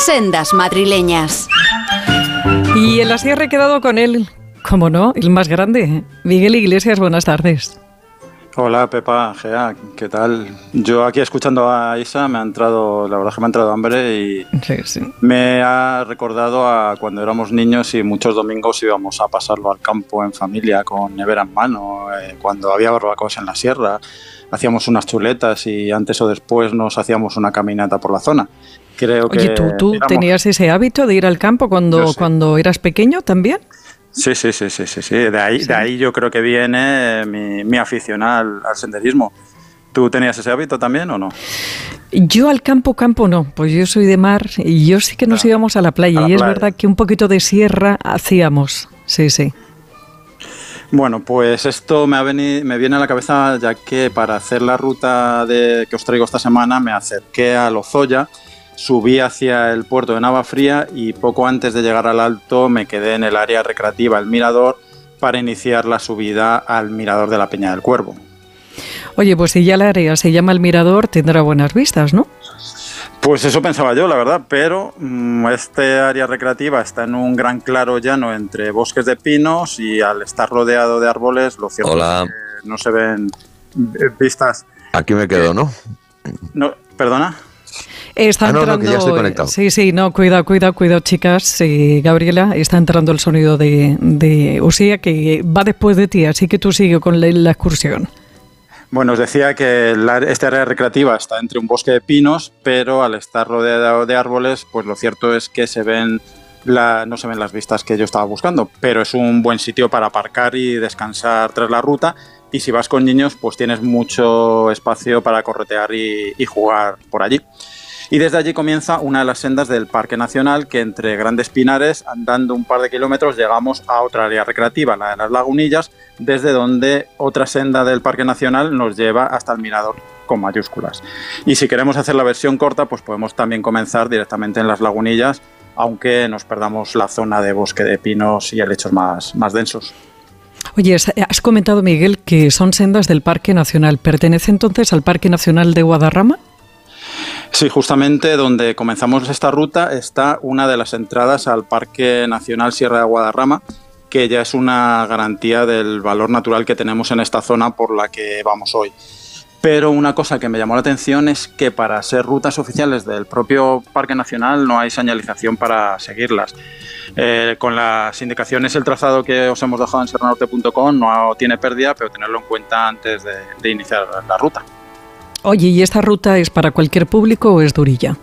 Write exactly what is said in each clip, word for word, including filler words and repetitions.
Sendas madrileñas. Y en la sierra he quedado con él, como no, el más grande. Miguel Iglesias, buenas tardes. Hola Pepa, Gea, ¿qué tal? Yo aquí escuchando a Isa me ha entrado, la verdad es que me ha entrado hambre y sí, sí. me ha recordado a cuando éramos niños y muchos domingos íbamos a pasarlo al campo en familia con nevera en mano, eh, cuando había barbacoas en la sierra, hacíamos unas chuletas y antes o después nos hacíamos una caminata por la zona. Creo Oye, que ¿tú, tú éramos... tenías ese hábito de ir al campo cuando, sí. cuando eras pequeño también? Sí, sí, sí, sí, sí, sí. De ahí, sí. de ahí yo creo que viene mi, mi afición al, al senderismo. ¿Tú tenías ese hábito también o no? Yo al campo, campo no, pues yo soy de mar y yo sí que nos ah, íbamos a la playa a la y es playa. verdad que un poquito de sierra hacíamos, sí, sí. Bueno, pues esto me, ha venido, me viene a la cabeza ya que para hacer la ruta de, que os traigo esta semana me acerqué a Lozoya, subí hacia el puerto de Navafría y poco antes de llegar al alto me quedé en el área recreativa El Mirador para iniciar la subida al Mirador de la Peña del Cuervo. Oye, pues si ya la área se llama El Mirador, tendrá buenas vistas, ¿no? Pues eso pensaba yo, la verdad, pero mmm, este área recreativa está en un gran claro llano entre bosques de pinos y al estar rodeado de árboles, lo cierto Hola. es que no se ven vistas. Aquí me quedo, ¿no? no ¿Perdona? Está ah, no, entrando, no, que ya estoy conectado. Sí, sí, no, cuidado, cuidado, cuidado, chicas. Sí, Gabriela, está entrando el sonido de, de Usía, que va después de ti, así que tú sigue con la, la excursión. Bueno, os decía que la, esta área recreativa está entre un bosque de pinos, pero al estar rodeado de árboles, pues lo cierto es que se ven la, no se ven las vistas que yo estaba buscando, pero es un buen sitio para aparcar y descansar tras la ruta. Y si vas con niños, pues tienes mucho espacio para corretear y, y jugar por allí. Y desde allí comienza una de las sendas del Parque Nacional, que entre grandes pinares, andando un par de kilómetros, llegamos a otra área recreativa, la de las Lagunillas, desde donde otra senda del Parque Nacional nos lleva hasta el Mirador con mayúsculas. Y si queremos hacer la versión corta, pues podemos también comenzar directamente en las Lagunillas, aunque nos perdamos la zona de bosque de pinos y helechos más, más densos. Oye, has comentado, Miguel, que son sendas del Parque Nacional. ¿Pertenece entonces al Parque Nacional de Guadarrama? Sí, justamente donde comenzamos esta ruta está una de las entradas al Parque Nacional Sierra de Guadarrama, que ya es una garantía del valor natural que tenemos en esta zona por la que vamos hoy. Pero una cosa que me llamó la atención es que para ser rutas oficiales del propio Parque Nacional no hay señalización para seguirlas. Eh, con las indicaciones, el trazado que os hemos dejado en sierra norte punto com no tiene pérdida, pero tenerlo en cuenta antes de, de iniciar la ruta. Oye, ¿y esta ruta es para cualquier público o es durilla?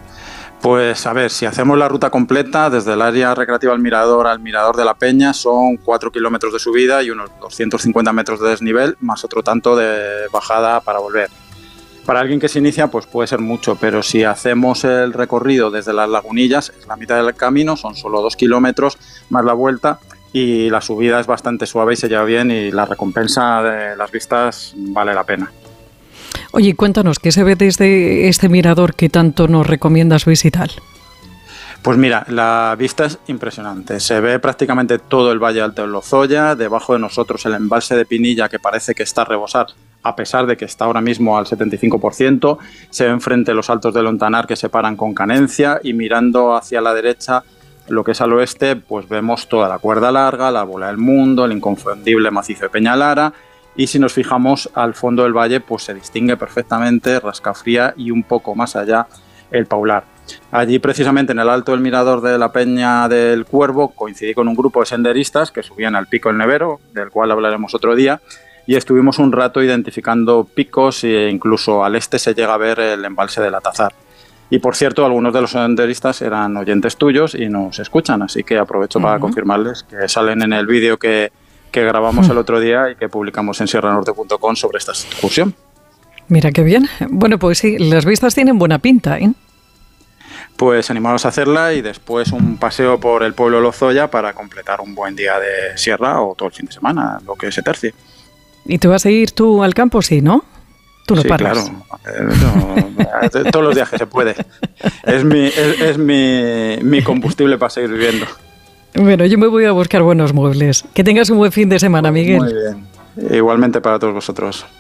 Pues a ver, si hacemos la ruta completa, desde el área recreativa al Mirador al Mirador de la Peña, son cuatro kilómetros de subida y unos doscientos cincuenta metros de desnivel, más otro tanto de bajada para volver. Para alguien que se inicia, pues puede ser mucho, pero si hacemos el recorrido desde las Lagunillas, es la mitad del camino, son solo dos kilómetros más la vuelta, y la subida es bastante suave y se lleva bien, y la recompensa de las vistas vale la pena. Oye, cuéntanos, ¿qué se ve desde este mirador que tanto nos recomiendas visitar? Pues mira, la vista es impresionante. Se ve prácticamente todo el Valle Alto de Lozoya, debajo de nosotros el embalse de Pinilla, que parece que está a rebosar, a pesar de que está ahora mismo al setenta y cinco por ciento. Se ven frente los altos de Lontanar que separan con Canencia, y mirando hacia la derecha, lo que es al oeste, pues vemos toda la Cuerda Larga, la Bola del Mundo, el inconfundible macizo de Peñalara. Y si nos fijamos al fondo del valle, pues se distingue perfectamente Rascafría y un poco más allá el Paular. Allí, precisamente en el alto del Mirador de la Peña del Cuervo, coincidí con un grupo de senderistas que subían al Pico El Nevero, del cual hablaremos otro día, y estuvimos un rato identificando picos e incluso al este se llega a ver el embalse del Atazar. Y por cierto, algunos de los senderistas eran oyentes tuyos y nos escuchan, así que aprovecho uh-huh. para confirmarles que salen en el vídeo que que grabamos el otro día y que publicamos en sierra norte punto com sobre esta excursión. Mira qué bien. Bueno, pues sí, las vistas tienen buena pinta, ¿eh? Pues animaros a hacerla y después un paseo por el pueblo de Lozoya para completar un buen día de sierra o todo el fin de semana, lo que se tercie. ¿Y te vas a ir tú al campo? Sí, ¿no? Tú no sí, paras. Claro. Eh, no, todos los días que se puede. Es mi, es, es mi, mi combustible para seguir viviendo. Bueno, yo me voy a buscar buenos muebles. Que tengas un buen fin de semana, Miguel. Muy bien. Igualmente para todos vosotros.